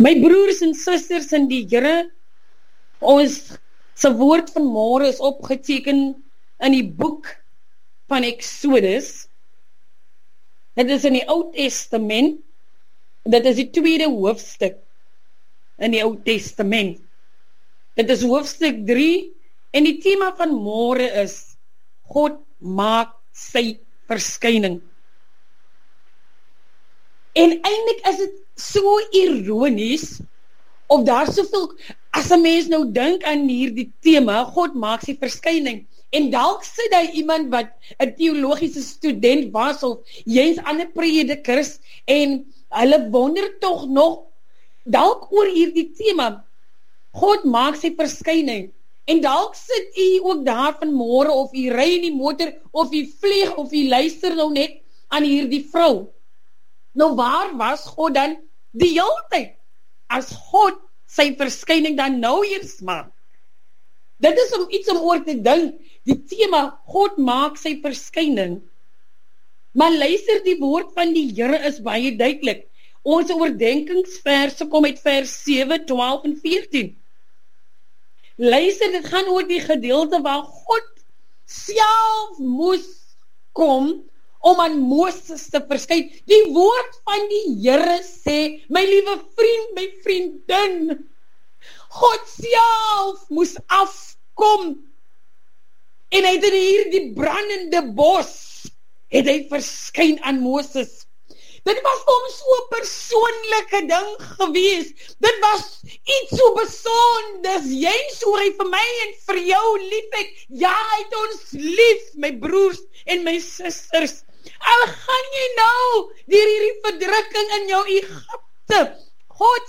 My broers en susters in die Here, ons se woord van môre is opgeteken in die boek van Exodus. Dit is in die Ou Testament. Dit is die 2de hoofstuk in die Ou Testament. Dit is hoofstuk 3 en die tema van môre is God maak sy verskyning. En eintlik is dit so ironies, of daar soveel, as 'n mens nou dink aan hierdie tema, God maak sy verskyning, en dalk sit daar iemand wat 'n teologiese student was, of jy's ander predikers, en hulle wonder tog nog, dalk oor hierdie tema, God maak sy verskyning, en dalk sit u ook daar vanmôre, of u ry in die motor, of u vlieg, of u luister nou net aan hierdie vrou. Nou waar was God dan die hele tyd? As God sy verskyning dan nou eers maak. Dit is iets om oor te dink, die tema, God maak sy verskyning. Maar luister, die woord van die Here is baie duidelik. Ons oordenkingsverse kom uit vers 7, 12 en 14. Luister, dit gaan oor die gedeelte waar God self moes kom om aan Moses te verskyn. Die woord van die Here sê, my liewe vriend, my vriendin, God self moes afkom, en hy het in hierdie brandende bos, het hy verskyn aan Moses. Dit was vir hom so 'n persoonlike ding gewees. Dit was iets so besonders. Jy so hy vir my en vir jou lief het. Ja, hy het ons lief, my broers en my susters. Al gaan jy nou deur hierdie verdrukking in jou Egipte. God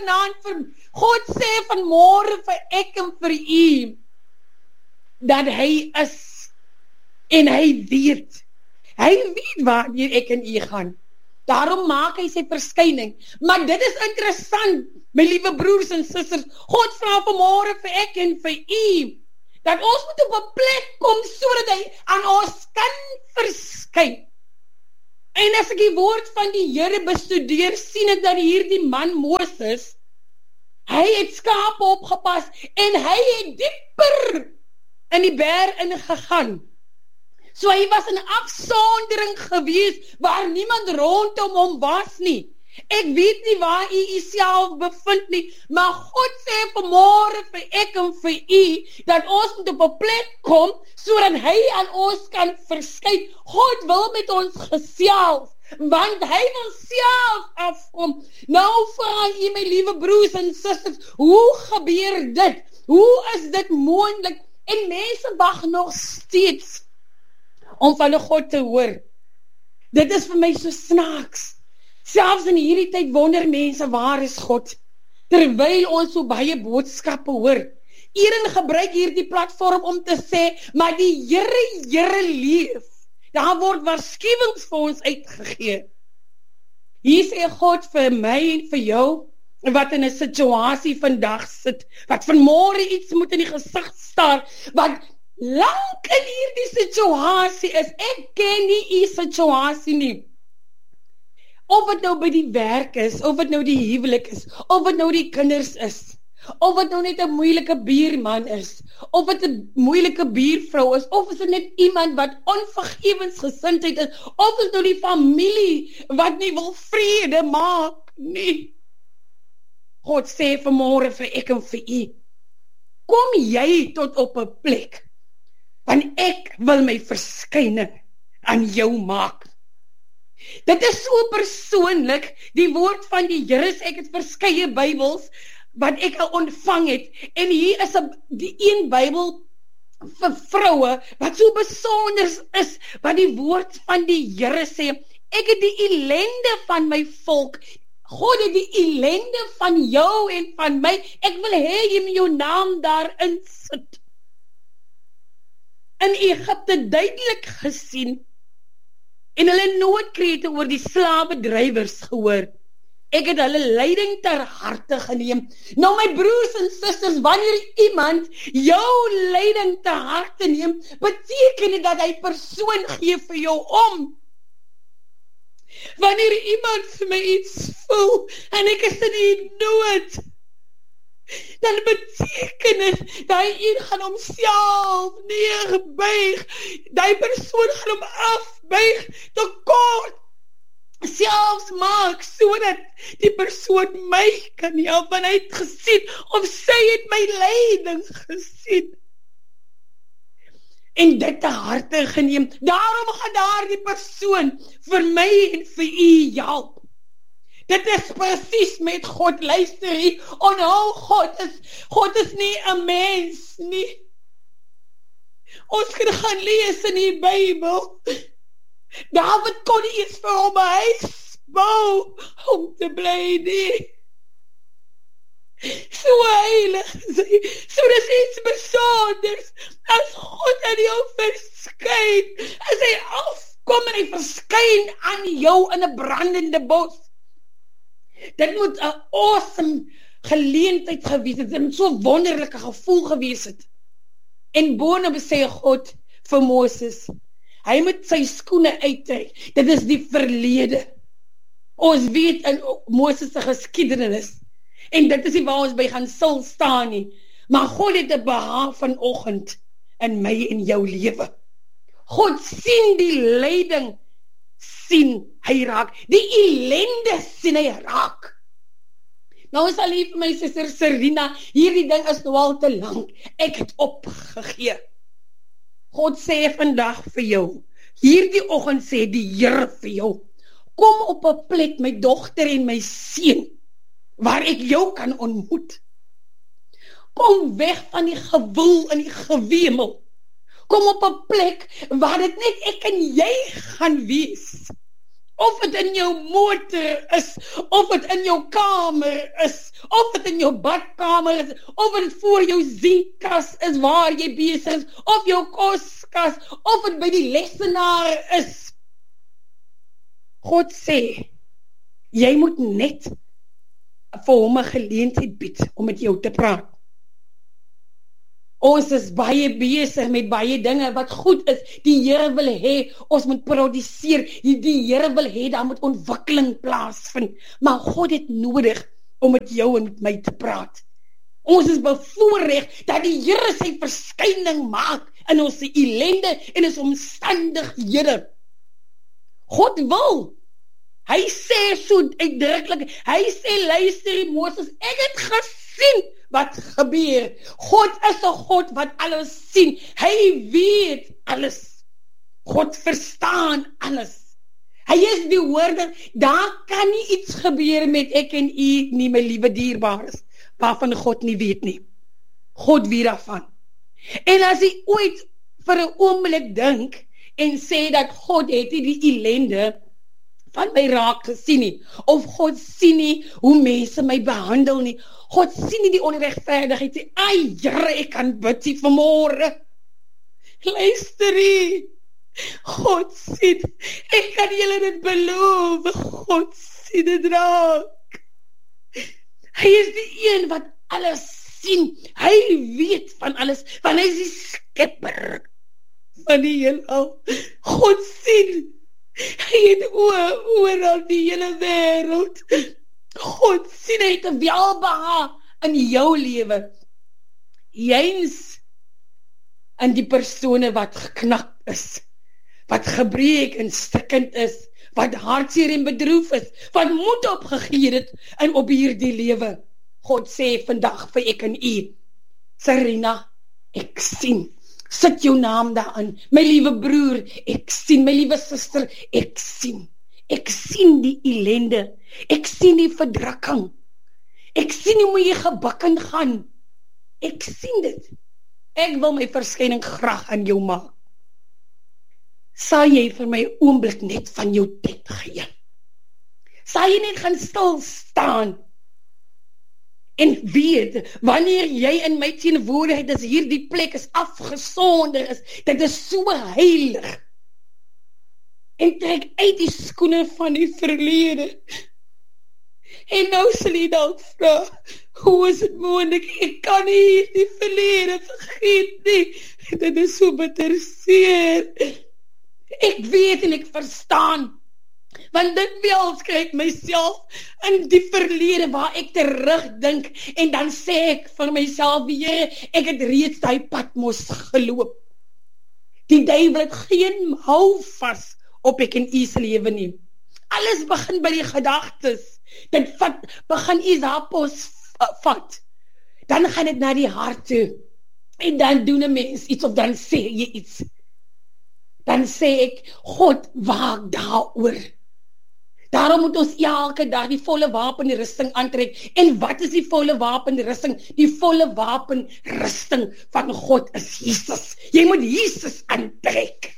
sê vanmôre vir ek en vir u dat hy is en hy weet waardeur ek en u gaan. Daarom maak hy sy verskyning. Maar dit is interessant, my liewe broers en susters. God vra vanmôre vir ek en vir u dat ons moet op 'n plek kom sodat hy aan ons kan verskyn. En as ek die woord van die Here bestudeer, sien ek dat hierdie man Moses, hy het skape opgepas en hy het dieper in die berg ingegaan. So hy was in afsondering gewees waar niemand rondom hom was nie. Ek weet nie waar u self bevind nie, maar God sê vanmôre vir ek en vir u dat ons moet op 'n plek kom sodat hy aan ons kan verskyn. God wil met ons gesels, want hy wil self afkom. Nou vra u my liewe broers en susters, hoe gebeur dit? Hoe is dit moontlik? En mense wag nog steeds om van God te hoor. Dit is vir my so snaaks. Selfs in hierdie tyd wonder mense, waar is God? Terwyl ons so baie boodskappe hoor. Eren gebruik hierdie platform om te sê, maar die Here leef. Daar word waarskuwings vir ons uitgegee. Hier sê God vir my en vir jou, wat in 'n situasie vandag sit, wat vanmôre iets moet in die gesig staar, wat lank in hierdie situasie is. Ek ken nie u situasie nie. Of dit nou by die werk is, of dit nou die huwelik is, of dit nou die kinders is, of dit nou net 'n moeilike buurman is, of dit 'n moeilike buurvrou is, of is dit net iemand wat onvergewensgesindheid is, of is nou die familie wat nie wil vrede maak nie. God sê vanmôre vir ek en vir u, kom jy tot op 'n plek, want ek wil my verskyning aan jou maak. Dit is so persoonlik, die woord van die Here, ek het verskeie Bybels wat ek al ontvang het, en hier is die een Bybel vir vroue, wat so besonder is, wat die woord van die Here sê, ek het die ellende van my volk, God het die ellende van jou en van my, ek wil hê jy moet jou naam daarin sit. In Egipte duidelik gesien, en hulle noodkrete oor die slawedrywers gehoor. Ek het hulle lyding ter harte geneem. Nou my broers en susters, wanneer iemand jou lyding ter harte neem, beteken dit dat hy persoon gee vir jou om. Wanneer iemand vir my iets voel, en ek is in die nood, dan beteken dit, die een gaan homself neerbuig, die persoon gaan hom afbuig, tekort, selfs maak, sodat die persoon my kan help, want hy het gesien, of sy het my lyding gesien, en dit te harte geneem, daarom gaan daar die persoon vir my en vir u help. Dit is presies met God, luister hier, onthou God is nie 'n mens nie. Ons kan gaan lees in die Bybel, David kon nie eens vir hom 'n huis bou, om te bly nie. So heilig, so dis iets besonders, as God aan jou verskyn, as hy afkom en hy verskyn aan jou in 'n brandende bos, dit moet 'n awesome geleentheid gewees het, dit moet so 'n wonderlike gevoel gewees het. En boonop sê God vir Moses, hy moet sy skoene uittrek, dit is die verlede. Ons weet in Moses se geskiedenis, en dit is nie waar ons by gaan stil staan nie, maar God het 'n behaag vanoggend in my en jou lewe. God sien die lyding, sien hy raak, die ellende sien hy raak. Nou sal hy vir my suster Serena, hierdie ding is nou al te lank, ek het opgegee. God sê vandag vir jou, hierdie oggend sê die Here vir jou, kom op 'n plek, my dogter en my seun, waar ek jou kan ontmoet. Kom weg van die gewoel en die gewemel. Kom op 'n plek waar dit net ek en jy gaan wees. Of dit in jou motor is, of dit in jou kamer is, of dit in jou badkamer is, of dit voor jou sienkas is waar jy besig is, of jou koskas, of dit by die lesenaar is. God sê, jy moet net vir hom 'n geleentheid bied om met jou te praat. Ons is baie besig met baie dinge wat goed is. Die Here wil hê, ons moet produseer. Die Here wil hê, daar moet ontwikkeling plaasvind. Maar God het nodig om met jou en met my te praat. Ons is bevoorreg dat die Here sy verskyning maak in ons ellende en ons omstandighede. God wil. Hy sê so uitdruklik, hy sê, luister Moses, ek het gesien wat gebeur. God is 'n God wat alles sien. Hy weet alles. God verstaan alles. Hy is die hoorder. Daar kan nie iets gebeur met ek en u nie, my liewe dierbares, waarvan God nie weet nie. God weet daarvan. En as hy ooit vir 'n oomblik dink en sê dat God het nie die ellende van my raak gesien nie, of God sien nie hoe mense my behandel nie, God sien nie die onregverdigheid nie, ai Here, ek kan bid nie vanmôre. Luister hier, God sien, ek kan julle dit beloof, God sien dit raak. Hy is die een wat alles sien, hy weet van alles, want hy is die skepper van die heelal. God sien, hy het oor die hele wêreld. God sien, hy het 'n welbehaag in jou lewe. Juis in die persone wat geknak is, wat gebreek en stikkend is, wat hartseer en bedroef is, wat moed opgegee het en op hierdie lewe. God sê vandag vir ek en u, Serena, ek sien. Sit jou naam daarin, my liewe broer, ek sien, my liewe suster, ek sien. Ek sien die ellende, ek sien die verdrukking, ek sien hoe jy gebukken gaan, ek sien dit. Ek wil my verskyning graag aan jou maak. Sal jy vir my oomblik net van jou tyd gee? Sal jy net gaan stil staan en weet, wanneer jy in my teenwoordigheid is, hierdie plek is afgesonder is, dit is so heilig. En trek uit die skoene van die verlede. En nou sal jy dalk vra, hoe is dit moontlik? Ek kan nie die verlede vergeet nie. Dit is so bitter seer. Ek weet en ek verstaan, Want dikwels kry ek myself in die verlede waar ek terugdink en dan sê ek vir myself, Here, ek het reeds daai pad mos geloop. Die duiwel het geen hou vas op ek en u se lewe nie. Alles begin by die gedagtes. Dit begin iets daarpos vat. Dan gaan dit na die hart toe. En dan doen 'n mens iets of dan sê jy iets. Dan sê ek, God, waak daaroor. Daarom moet ons elke dag die volle wapenrusting aantrek. En wat is die volle wapenrusting? Die volle wapenrusting van God is Jesus. Jy moet Jesus aantrek.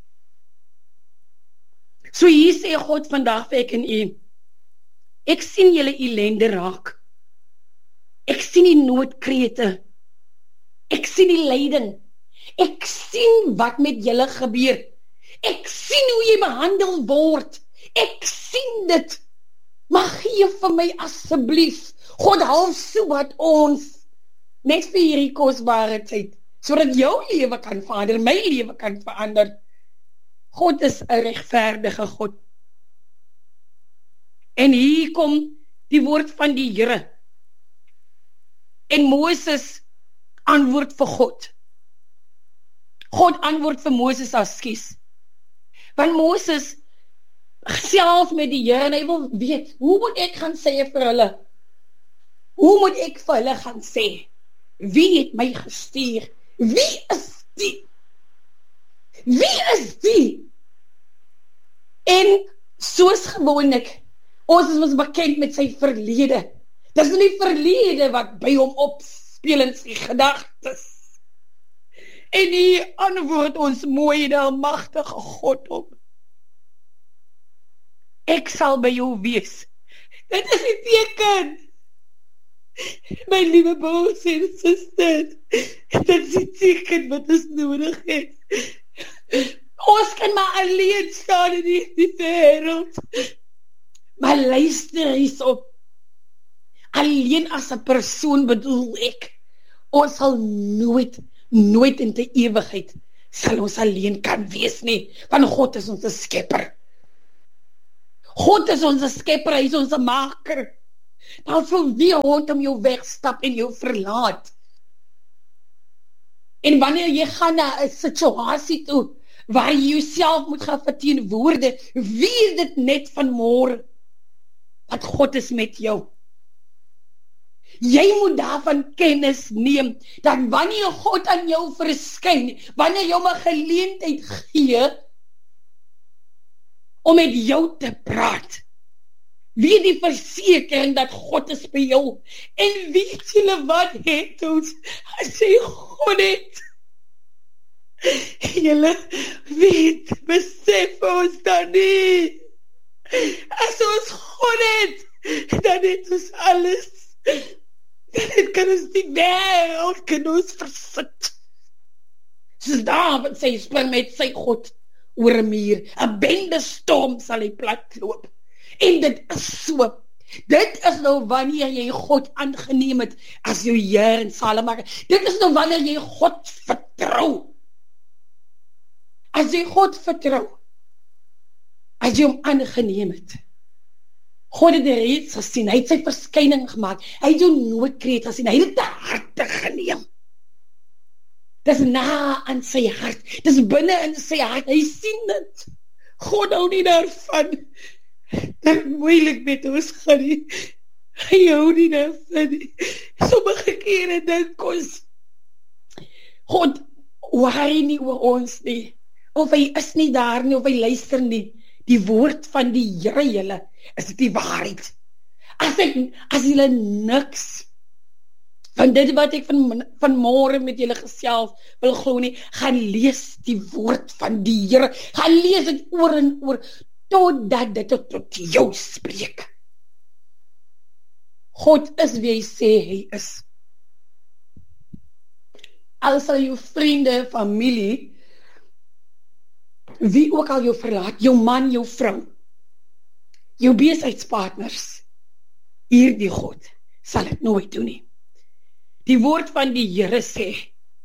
So hier sê God vandag vir ek en u, ek sien julle ellende raak. Ek sien die noodkrete. Ek sien die lyding. Ek sien wat met julle gebeur. Ek sien hoe jy behandel word. Ek sien dit. Maar gee vir my asseblief, God, help so wat ons net vir hierdie kosbare tyd, sodat jou lewe kan verander, my lewe kan verander. God is 'n regverdige God. En hier kom die woord van die Here. En Moses antwoord vir God. God antwoord vir Moses as skies. Want Moses self met die Here en hy wil weet, hoe moet ek gaan sê vir hulle? Hoe moet ek vir hulle gaan sê? Wie het my gestuur? Wie is die? Wie is die? En soos gewoonlik, ons is ons bekend met sy verlede. Dis nie die verlede wat by hom opspeel in sy gedagtes. En die antwoord ons mooi en almagtige God op. Ek sal by jou wees. Dit is die teken. My liewe broers en susters, dit is die teken wat ons nodig het. Ons kan maar alleen staan in die wêreld. Maar luister hierop. Alleen as 'n persoon bedoel ek, ons sal nooit in die ewigheid sal ons alleen kan wees nie, want God is ons skepper. God is ons skepper, hy is ons maker. Dan sal wie rondom jou wegstap en jou verlaat. En wanneer jy gaan na 'n situasie toe, waar jy jouself moet gaan verteenwoordig, weet dit net van môre, dat God is met jou. Jy moet daarvan kennis neem, dat wanneer God aan jou verskyn, wanneer jy hom 'n geleentheid gee, om met jou te praat, weet die versekering dat God is by jou, en weet julle wat het ons, as hy God het, julle weet, besef ons dan nie, as ons God het, dan het ons alles, dan kan ons die wêreld kan ons versit. Soos Dawid sê, spring met sy God oor 'n muur, 'n bende storm sal hy platloop. En dit is so. Dit is nou wanneer jy God aangeneem het as jou Heer en Saligmaker. Dit is nou wanneer jy God vertrou. As jy God vertrou, as jy hom aangeneem het, God het reeds gesien, hy het sy verskyning gemaak, hy het jou noodkreet gesien, hy het dit te harte geneem. Dis na aan sy hart, dis binne in sy hart, hy sien dit. God hou nie daarvan, dat moeilik met ons gaan nie, hy hou nie daarvan nie. Sommige kere dink ons, God worry nie oor ons nie, of hy is nie daar nie, of hy luister nie. Die woord van die Here julle, is dit die waarheid. As julle niks van dit wat ek van môre met julle gesels wil glo nie, gaan lees die woord van die Here, gaan lees dit oor en oor, totdat dit tot jou spreek. God is wie hy sê hy is. Al sal jou vriende, familie, wie ook al jou verlaat, jou man, jou vrou, jou besigheidspartners, hierdie God sal dit nooit doen nie. Die woord van die Here sê,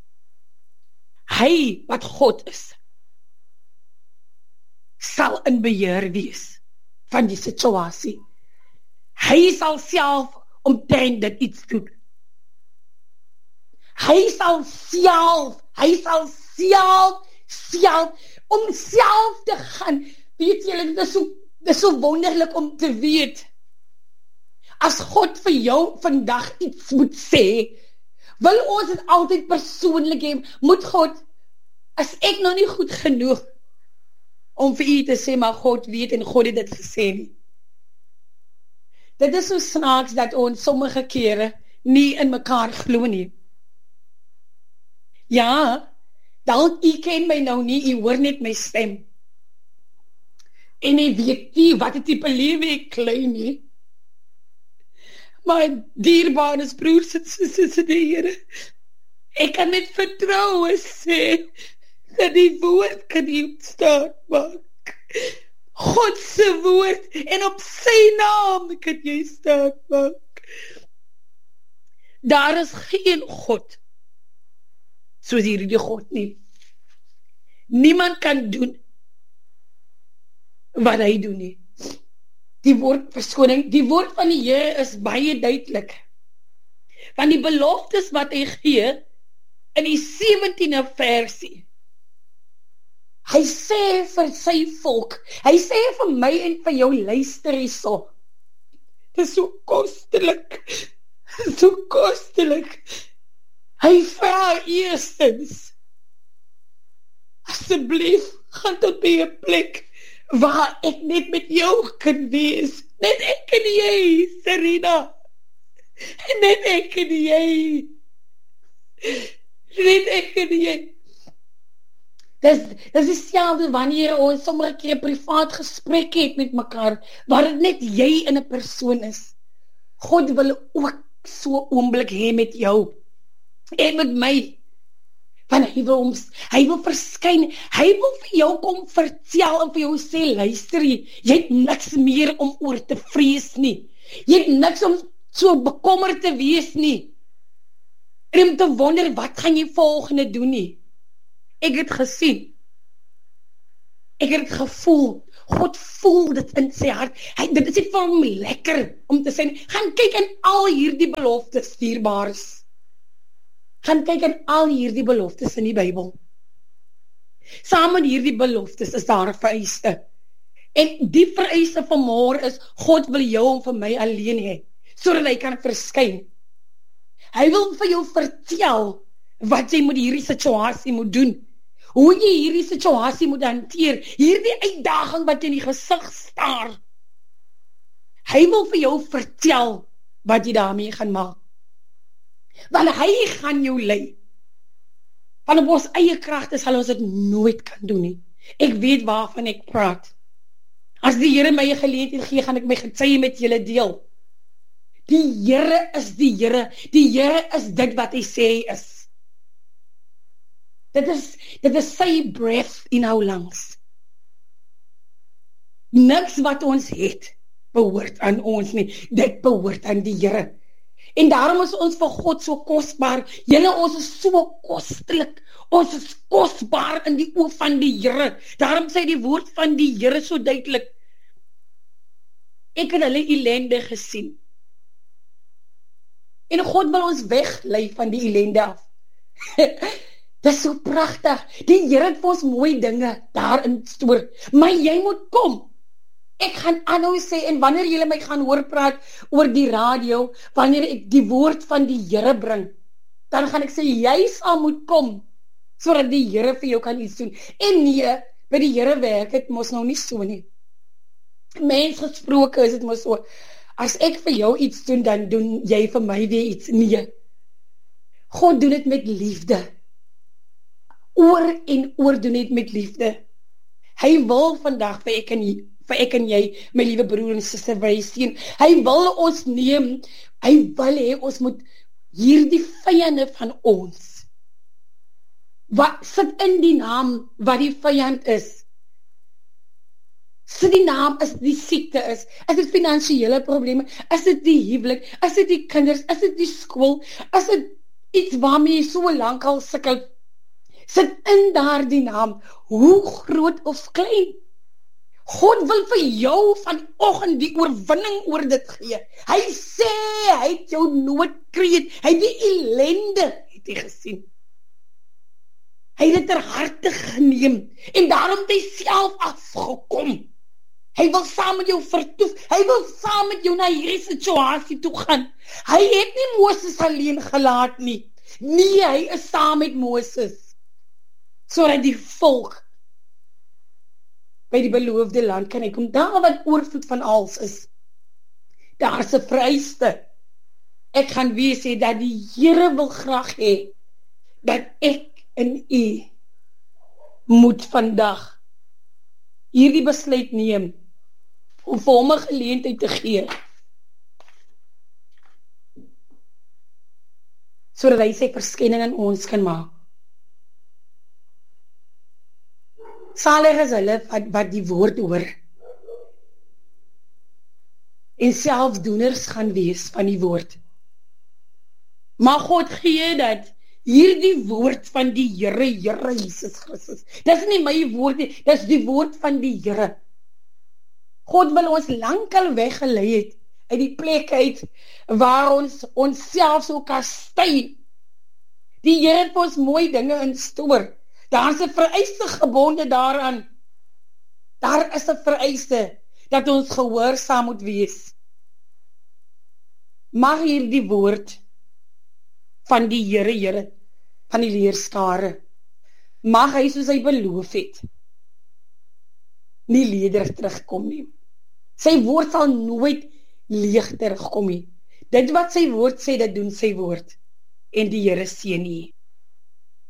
hy wat God is, sal in beheer wees van die situasie. Hy sal self omtrent dit iets doen. Hy sal self om self te gaan. Weet julle, dit is so wonderlik om te weet. As God vir jou vandag iets moet sê, wil ons dit altyd persoonlik hê. Moet God, as ek nog nie goed genoeg om vir u te sê, maar God weet en God het dit gesê nie. Dit is so snaaks dat ons sommige kere nie in mekaar glo nie. Ja, dalk u ken my nou nie, u hoor net my stem. En u weet nie wat die tipe lewe ek lei nie. My dierbare broers en susters in die Here, ek kan net vertroue sê dat die woord kan nie staat maak. God se woord en op sy naam kan jy staat maak. Daar is geen God soos hierdie God nie. Niemand kan doen wat hy doen nie. Die woord van die Here is baie duidelik. Want die beloftes wat hy gee in die 17de versie, hy sê vir sy volk, hy sê vir my en vir jou luister hierso. Dit is so kostelik. Hy vra eerstens, asseblief, gaan tot by 'n plek waar ek net met jou kan wees. Net ek en jy, Serena. Net ek en jy. Dis dieselfde wanneer ons sommige keer privaat gesprek het met mekaar, waar dit net jy in 'n persoon is. God wil ook so oomblik hê met jou en met my. Want hy wil verskyn, hy wil vir jou kom vertel en vir jou sê, luister jy het niks meer om oor te vrees nie. Jy het niks om so bekommerd te wees nie. En om te wonder, wat gaan jy volgende doen nie. Ek het gesien. Ek het gevoel. God voel dit in sy hart. Dit is nie vir hom lekker om te sê, gaan kyk in al hierdie beloftes, dierbares. Gaan kyk in al hierdie beloftes in die Bybel. Saam met hierdie beloftes is daar 'n vereiste. En die vereiste vanmôre is, God wil jou en vir my alleen hê, sodat hy kan verskyn. Hy wil vir jou vertel wat jy met hierdie situasie moet doen. Hoe jy hierdie situasie moet hanteer. Hierdie uitdaging wat in die gesig staar. Hy wil vir jou vertel wat jy daarmee gaan maak. Want hy gaan jou lei. Want op ons eie kragte sal ons dit nooit kan doen nie. Ek weet waarvan ek praat. As die Here my 'n geleentheid gee, gaan ek my getuie met julle deel. Die Here is die Here. Die Here is dit wat hy sê hy is. Dit is sy breath in our lungs. Niks wat ons het behoort aan ons nie. Dit behoort aan die Here. En daarom is ons vir God so kosbaar. Julle, ons is so kostelik. Ons is kosbaar in die oë van die Here. Daarom sê die woord van die Here so duidelik. Ek het hulle ellende gesien. En God wil ons weglei van die ellende af. Dit is so pragtig. Die Here het vir ons mooi dinge daarin stoor. Maar jy moet kom. Ek gaan aanhou sê, en wanneer julle my gaan hoor praat oor die radio, wanneer ek die woord van die Here bring, dan gaan ek sê, jy sal moet kom, sodat die Here vir jou kan iets doen. En nee, by die Here werk het mos nou nie so nie. Mens gesproke is dit mos so, as ek vir jou iets doen, dan doen jy vir my weer iets. Nee. God doen dit met liefde. Oor en oor doen dit met liefde. Hy wil vandag vir ek en jy, my liewe broer en suster, wys sien. Hy wil ons neem. Hy wil hê ons moet hierdie vyande van ons, wat sit in die naam wat die vyand is. Sit die naam is die siekte is dit finansiële probleme, is dit die huwelik, is dit die kinders, is dit die skool, is dit iets waarmee jy so lank al sukkel. Sit in daardie naam, hoe groot of klein. God wil vir jou vanoggend die oorwinning oor dit gee. Hy sê, hy het jou noodkreet, hy het die ellende, het hy gesien. Hy het dit ter harte geneem, en daarom het hy self afgekom. Hy wil saam met jou vertoef, hy wil saam met jou na hierdie situasie toe gaan. Hy het nie Moses alleen gelaat nie. Nee, hy is saam met Moses, sodat die volk by die beloofde land kan hy kom, daar wat oorvloed van alles is. Daar is 'n vereiste. Ek gaan weer sê dat die Here wil graag hê dat ek en u moet vandag hierdie besluit neem om vir hom 'n geleentheid te gee, sodat hy sy verskenning in ons kan maak. Salig is hulle wat die woord hoor en selfdoeners gaan wees van die woord. Maar God gee dat hierdie woord van die Here Jesus Christus, dis nie my woord nie, dis die woord van die Here. God wil ons lankal weggelei het uit die plek uit waar ons onsself so kastei. Die Here het vir ons mooi dinge instoor. Daar is 'n vereiste gebonde daaraan. Daar is 'n vereiste dat ons gehoorsaam moet wees. Mag hierdie woord van die Here, van die leerskare, mag hy soos hy beloof het, nie lederig terugkom nie. Sy woord sal nooit leeg terugkom nie. Dit wat sy woord sê, dit doen sy woord. En die Here seën u.